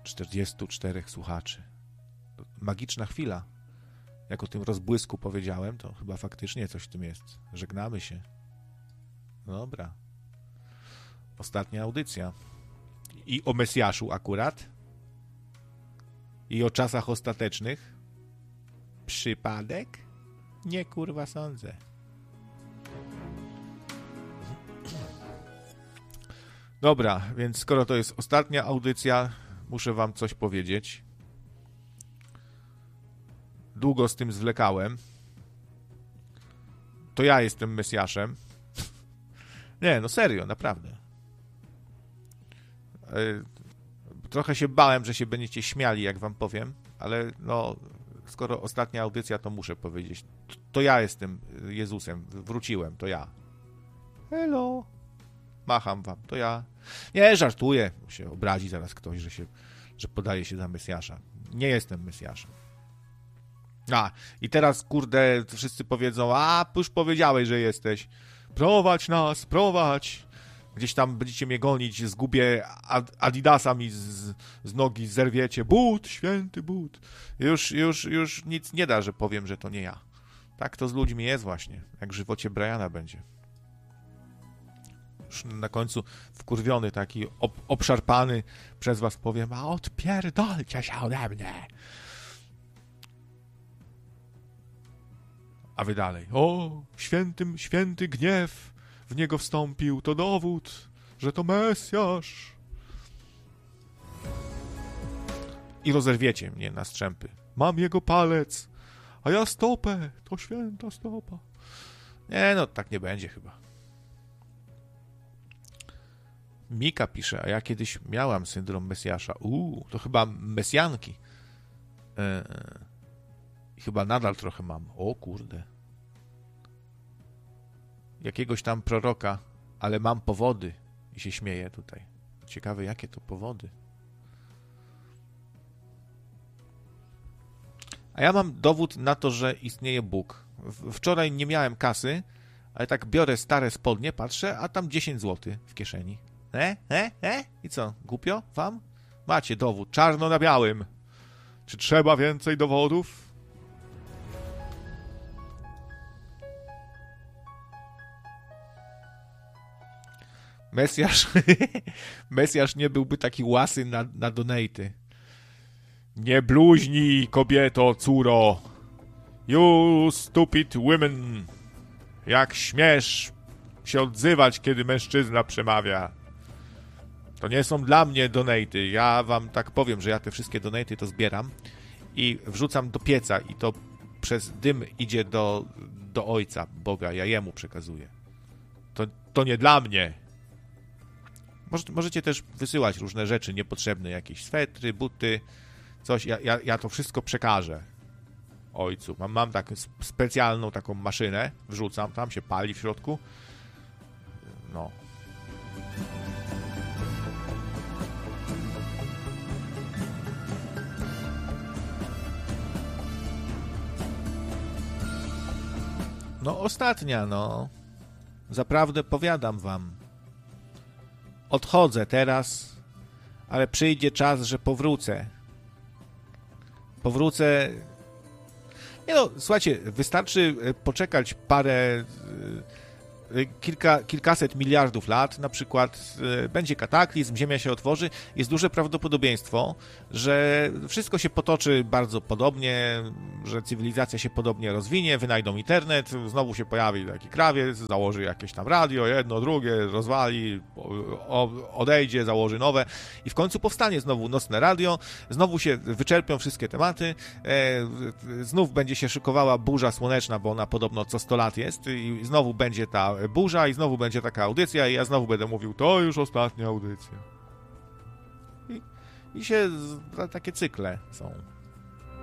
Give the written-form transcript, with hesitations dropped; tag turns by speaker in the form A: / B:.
A: 44 słuchaczy. Magiczna chwila. Jak o tym rozbłysku powiedziałem, to chyba faktycznie coś w tym jest. Żegnamy się. Dobra. Ostatnia audycja. I o Mesjaszu akurat. I o czasach ostatecznych. Przypadek? Nie, kurwa, sądzę. Dobra, więc skoro to jest ostatnia audycja, muszę wam coś powiedzieć. Długo z tym zwlekałem. To ja jestem Mesjaszem. Nie, no serio, naprawdę. Trochę się bałem, że się będziecie śmiali, jak wam powiem, ale no, skoro ostatnia audycja, to muszę powiedzieć. To ja jestem Jezusem. Wróciłem, to ja. Hello. Macham wam, to ja. Nie, żartuję. Się obrazi zaraz ktoś, że podaje się za Mesjasza. Nie jestem Mesjaszem. I teraz, kurde, wszyscy powiedzą, już powiedziałeś, że jesteś. Prowadź nas, prowadź. Gdzieś tam będziecie mnie gonić, zgubię Adidasa mi z nogi, zerwiecie. But, święty but. Już nic nie da, że powiem, że to nie ja. Tak to z ludźmi jest właśnie, jak w żywocie Briana będzie. Już na końcu wkurwiony, taki obszarpany przez was powiem, odpierdolcie się ode mnie. A wy dalej, święty gniew w niego wstąpił, to dowód, że to Mesjasz. I rozerwiecie mnie na strzępy. Mam jego palec, a ja stopę, to święta stopa. Nie, no tak nie będzie chyba. Mika pisze, a ja kiedyś miałam syndrom Mesjasza. To chyba Mesjanki. Chyba nadal trochę mam. O kurde. Jakiegoś tam proroka, ale mam powody. I się śmieję tutaj. Ciekawe, jakie to powody. A ja mam dowód na to, że istnieje Bóg. Wczoraj nie miałem kasy, ale tak biorę stare spodnie, patrzę, a tam 10 zł w kieszeni. I co? Głupio wam? Macie dowód, czarno na białym. Czy trzeba więcej dowodów? Mesjasz nie byłby taki łasy na donaty. Nie bluźnij, kobieto, córo. You stupid women. Jak śmiesz się odzywać, kiedy mężczyzna przemawia. To nie są dla mnie donaty. Ja wam tak powiem, że ja te wszystkie donaty to zbieram i wrzucam do pieca i to przez dym idzie do Ojca Boga. Ja Jemu przekazuję. To nie dla mnie. Możecie też wysyłać różne rzeczy niepotrzebne, jakieś swetry, buty, coś. Ja to wszystko przekażę Ojcu. Mam taką specjalną taką maszynę, wrzucam, tam się pali w środku. No. No ostatnia, no. Zaprawdę powiadam wam. Odchodzę teraz, ale przyjdzie czas, że powrócę. Powrócę. Nie no, słuchajcie, wystarczy poczekać kilkaset miliardów lat, na przykład będzie kataklizm, Ziemia się otworzy, jest duże prawdopodobieństwo, że wszystko się potoczy bardzo podobnie, że cywilizacja się podobnie rozwinie, wynajdą internet, znowu się pojawi taki krawiec, założy jakieś tam radio, jedno, drugie, rozwali, odejdzie, założy nowe i w końcu powstanie znowu nocne radio, znowu się wyczerpią wszystkie tematy, znów będzie się szykowała burza słoneczna, bo ona podobno co 100 lat jest i znowu będzie ta burza i znowu będzie taka audycja i ja znowu będę mówił, to już ostatnia audycja. I się takie cykle są.